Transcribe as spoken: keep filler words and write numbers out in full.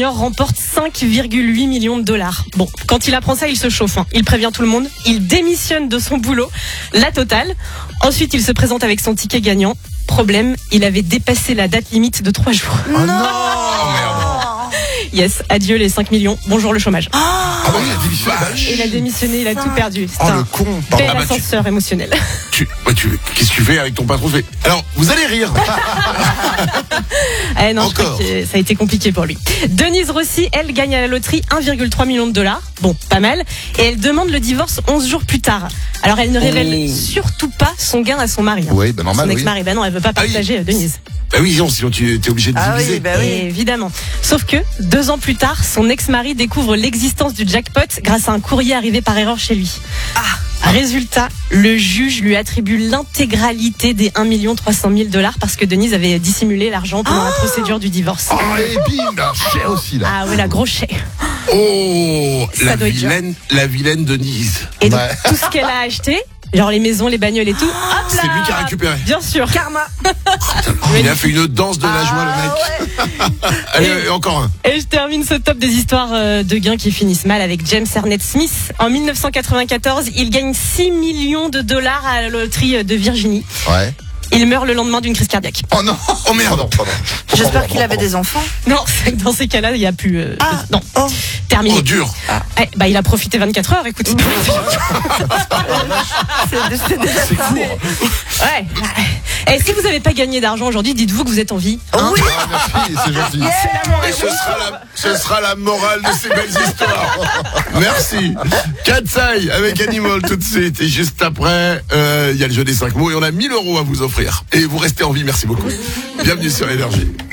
Junior remporte cinq virgule huit millions de dollars. Bon, quand il apprend ça, il se chauffe. Hein. Il prévient tout le monde. Il démissionne de son boulot. La totale. Ensuite, il se présente avec son ticket gagnant. Problème, il avait dépassé la date limite de trois jours. Oh non, oh, merde. Yes, adieu les cinq millions. Bonjour le chômage. Ah, ah ouais, il a démissionné. Il a démissionné, il a tout perdu. C'est oh, un le con. bel Ah, bah, ascenseur tu... émotionnel. Tu... Ouais, tu... Qu'est-ce que tu fais avec ton patron? Tu fais... Alors, vous allez rire. eh non, Encore. Je crois que ça a été compliqué pour lui. Denise Rossi, elle gagne à la loterie un virgule trois million de dollars. Bon, pas mal. Et elle demande le divorce onze jours plus tard. Alors, elle ne révèle oh. surtout pas son gain à son mari. Hein. Oui, bah normal. Son ex-mari. Oui. Bah non, elle veut pas partager, ah oui. Denise. Bah oui, non, sinon tu es obligé de ah diviser. Oui, bah oui. Évidemment. Sauf que, deux ans plus tard, son ex-mari découvre l'existence du jackpot grâce à un courrier arrivé par erreur chez lui. Ah. Résultat, le juge lui attribue l'intégralité des un million trois cent mille dollars parce que Denise avait dissimulé l'argent pendant ah. la procédure du divorce. Oh, et bim, un chais aussi là. Ah oui, la gros chais. Oh, la vilaine, la vilaine Denise. Et donc, ouais. tout ce qu'elle a acheté, genre les maisons, les bagnoles et tout, hop là. C'est lui qui a récupéré. Bien sûr. Karma. Il a fait une danse de la ah, joie, le mec. Ouais. Allez, et, encore un. Et je termine ce top des histoires de gains qui finissent mal avec James Ernest Smith. En dix-neuf cent quatre-vingt-quatorze, il gagne six millions de dollars à la loterie de Virginie. Ouais. Il meurt le lendemain d'une crise cardiaque. Oh non, oh merde. Pardon, pardon. J'espère qu'il avait des enfants. Non, dans ces cas-là, il n'y a plus. Euh, ah, non. Oh. Terminé. Oh, dur. Ah. Eh, bah, il a profité vingt-quatre heures, écoute. c'est c'est court. Ouais. Et si vous n'avez pas gagné d'argent aujourd'hui, dites-vous que vous êtes en vie. Hein oui. Ah, merci, c'est gentil. Yeah. Et ce sera, la, ce sera la morale de ces belles histoires. Merci. Katsai avec Animal tout de suite. Et juste après, il euh, y a le jeu des cinq mots et on a mille euros à vous offrir. Et vous restez en vie, merci beaucoup. Bienvenue sur Énergie.